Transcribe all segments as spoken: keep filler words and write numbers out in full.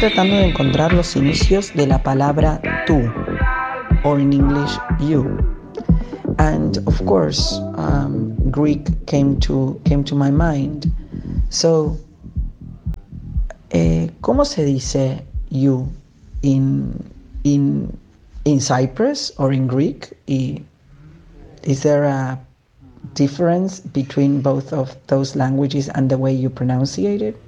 tratando de encontrar los inicios de la palabra tú, or in English, you. And of course, um, Greek came to, came to my mind. So, eh, ¿cómo se dice you in, in, in Cyprus or in Greek? Is there a difference between both of those languages and the way you pronunciate it?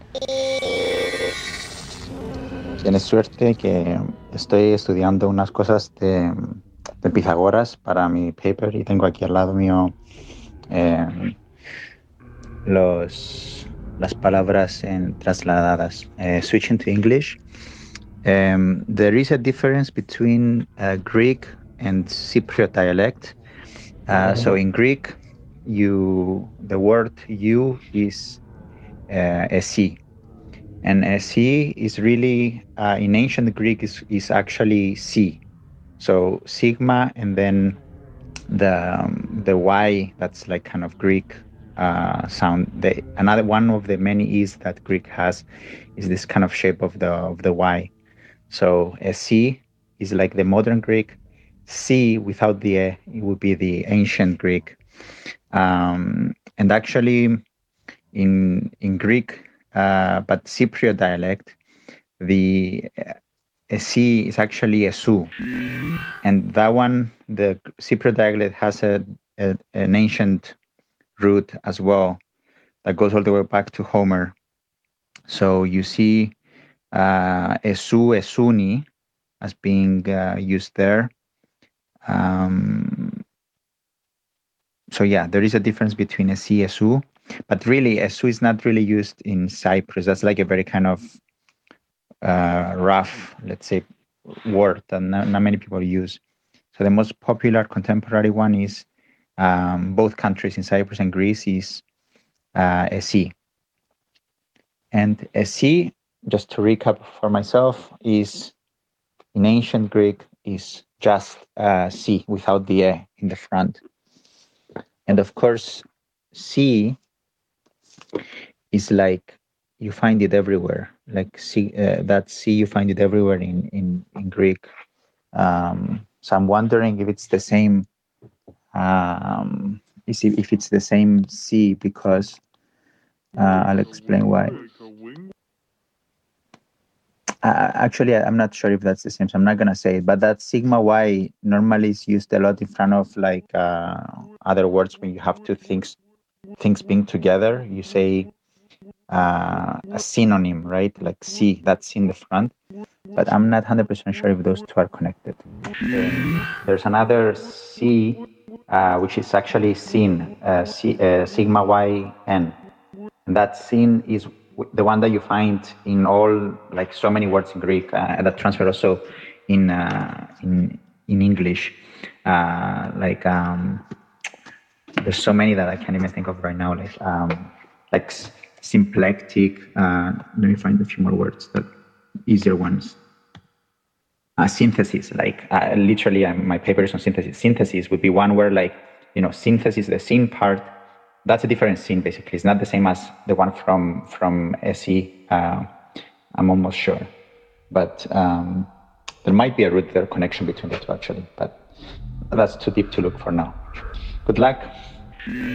Tienes suerte que estoy estudiando unas cosas de, de Pitágoras para mi paper y tengo aquí al lado mío eh, los, las palabras en, trasladadas. Uh, switching to English, um, there is a difference between uh, Greek and Cypriot dialect. Uh, so in Greek, you the word you is uh, esi. And uh, C is really, uh, in ancient Greek, is, is actually C. So sigma and then the um, the Y, that's like kind of Greek uh, sound. The, another one of the many E's that Greek has is this kind of shape of the of the Y. So a C is like the modern Greek. C without the E, it would be the ancient Greek. Um, and actually, in in Greek, Uh, but Cypriot dialect, the uh, C is actually a su, and that one, the Cypriot dialect has a, a an ancient root as well that goes all the way back to Homer. So you see uh, esu, esuni as being uh, used there. Um, so yeah, there is a difference between a C, esu. But really, esu is not really used in Cyprus. That's like a very kind of uh, rough, let's say, word that not, not many people use. So the most popular contemporary one is um, both countries in Cyprus and Greece is uh, esi. And esi, just to recap for myself, is in ancient Greek is just uh, si without the e in the front. And of course, si is like you find it everywhere. Like see uh, that C, you find it everywhere in in, in Greek. Um, so I'm wondering if it's the same. Um, is it, if it's the same C, because uh, I'll explain why. Uh, actually, I'm not sure if that's the same, so I'm not gonna say it. But that sigma Y normally is used a lot in front of like uh, other words when you have two things things being together. You say uh, a synonym, right? Like C, that's in the front. But I'm not one hundred percent sure if those two are connected. Um, there's another C, uh, which is actually sin, uh, C, uh, sigma Y N. And that sin is the one that you find in all, like so many words in Greek, uh, that transfer also in uh, in in English. Uh, like um, there's so many that I can't even think of right now. Like um, like symplectic. Uh, let me find a few more words, that easier ones. Uh, synthesis, like uh, literally, um, my paper is on synthesis. Synthesis would be one where, like, you know, synthesis, the syn part. That's a different scene, basically. It's not the same as the one from from S E. Uh, I'm almost sure, but um, there might be a root there connection between the two, actually. But that's too deep to look for now. Good luck.